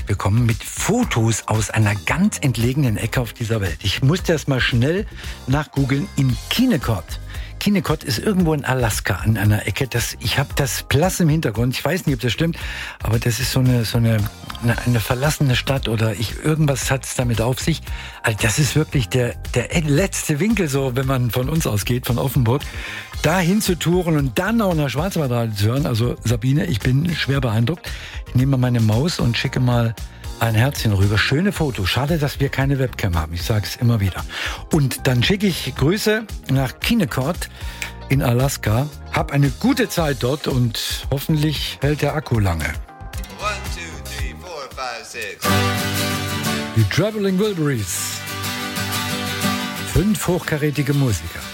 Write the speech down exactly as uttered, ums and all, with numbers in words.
bekommen mit Fotos aus einer ganz entlegenen Ecke auf dieser Welt. Ich musste erst mal schnell nachgoogeln. In Kennecott. Kennecott ist irgendwo in Alaska an einer Ecke. Das, ich habe das blass im Hintergrund. Ich weiß nicht, ob das stimmt, aber das ist so eine, so eine, eine, eine verlassene Stadt oder ich, irgendwas hat es damit auf sich. Also das ist wirklich der, der letzte Winkel, so wenn man von uns ausgeht, von Offenburg, dahin zu touren und dann auch nach Schwarzwaldradl zu hören. Also Sabine, ich bin schwer beeindruckt. Ich nehme mal meine Maus und schicke mal ein Herzchen rüber. Schöne Fotos. Schade, dass wir keine Webcam haben. Ich sage es immer wieder. Und dann schicke ich Grüße nach Kennecott in Alaska. Hab eine gute Zeit dort und hoffentlich hält der Akku lange. One, two, three, four, five, six. Die Traveling Wilburys. Fünf hochkarätige Musiker.